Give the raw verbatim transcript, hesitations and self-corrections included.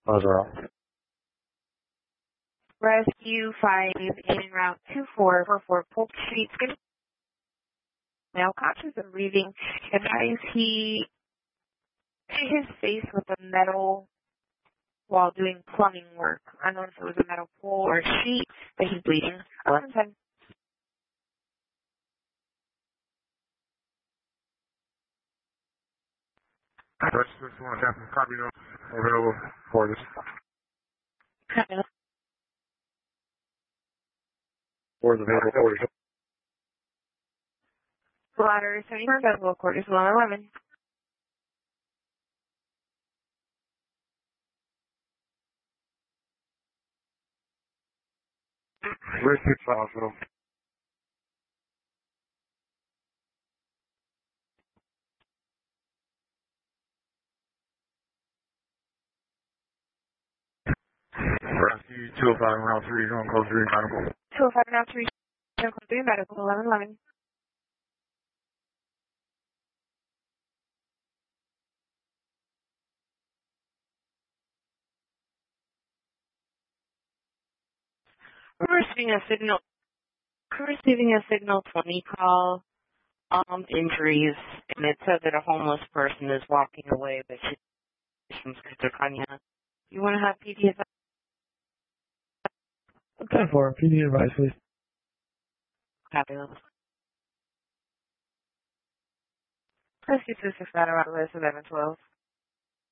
Those are all. Rescue five in route two four four four Polk Street. Male conscious and breathing. Advise he hit his face with a metal while doing plumbing work. I don't know if it was a metal pole or a sheet, but he's bleeding. eleven ten. First, this one, Captain, copy notes available for this. Copy. Or the available orders. Bladder seventy-four available quarters one eleven. Rescue to hospital. Rescue two oh five round three, going close three, medical. two oh five now three, three medical eleven eleven. We're receiving a signal. We're receiving a signal twenty call. Um, injuries, and it said that a homeless person is walking away, but she's from schizophrenia. You want to have P D advice? ten four, P D advice, please. Fabulous. Rescue two six nine around the list eleven twelve.